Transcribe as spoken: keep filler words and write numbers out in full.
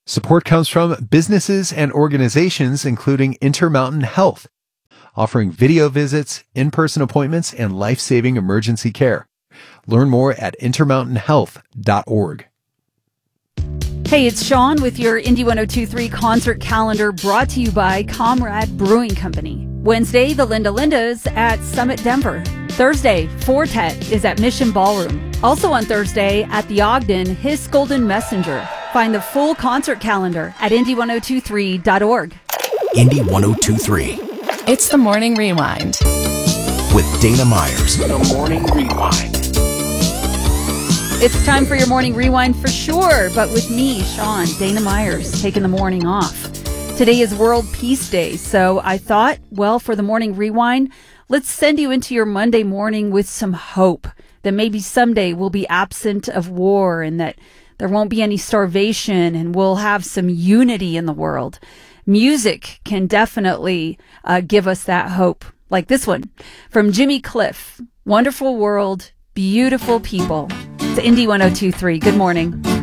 Support comes from businesses and organizations including Intermountain Health, offering video visits, in-person appointments, and life-saving emergency care. Learn more at intermountain health dot org. Hey, it's Sean with your Indy one oh two point three concert calendar, brought to you by Comrade Brewing Company. Wednesday, the Linda Lindas at Summit Denver. Thursday, Fortet is at Mission Ballroom. Also on Thursday, at the Ogden, His Golden Messenger. Find the full concert calendar at indy one oh two point three dot org. Indy one oh two point three. It's the Morning Rewind with Dana Myers. The Morning Rewind. It's time for your Morning Rewind for sure, but with me, Sean, Dana Myers, taking the morning off. Today is World Peace Day, so I thought, well, for the Morning Rewind, let's send you into your Monday morning with some hope that maybe someday we'll be absent of war and that there won't be any starvation and we'll have some unity in the world. Music can definitely uh, give us that hope, like this one from Jimmy Cliff. Wonderful world, beautiful people. It's Indy one oh two point three. Good morning.